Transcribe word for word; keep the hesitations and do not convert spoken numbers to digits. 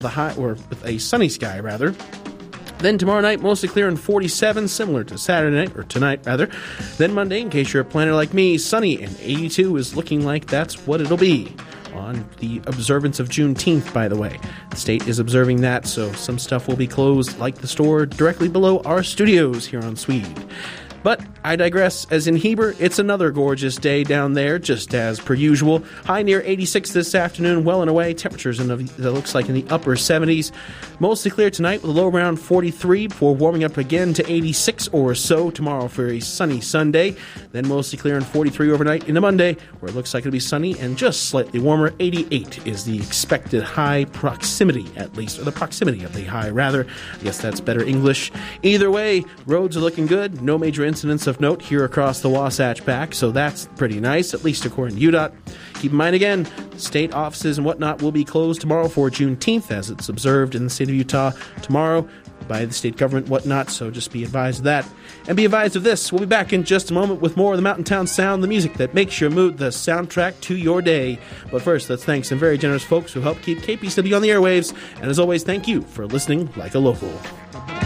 the high, or with a sunny sky, rather. Then tomorrow night, mostly clear and forty-seven, similar to Saturday night, or tonight, rather. Then Monday, in case you're a planner like me, sunny and eighty-two is looking like that's what it'll be. On the observance of Juneteenth, by the way. The state is observing that, so some stuff will be closed, like the store directly below our studios here on Swede. But I digress, as in Heber, it's another gorgeous day down there, just as per usual. High near eighty-six this afternoon, well and away. Temperatures in the, that looks like in the upper seventies. Mostly clear tonight with a low around forty-three before warming up again to eighty-six or so tomorrow for a sunny Sunday. Then mostly clear and forty-three overnight into Monday, where it looks like it'll be sunny and just slightly warmer. eighty-eight is the expected high proximity, at least, or the proximity of the high, rather. I guess that's better English. Either way, roads are looking good. No major incidents of note here across the Wasatch Back, so that's pretty nice, at least according to U D O T. Keep in mind again, state offices and whatnot will be closed tomorrow for Juneteenth, as it's observed in the state of Utah tomorrow by the state government, whatnot, so just be advised of that. And be advised of this, we'll be back in just a moment with more of the Mountain Town sound, the music that makes your mood, the soundtrack to your day. But first, let's thank some very generous folks who help keep K P C W on the airwaves, and as always, thank you for listening like a local.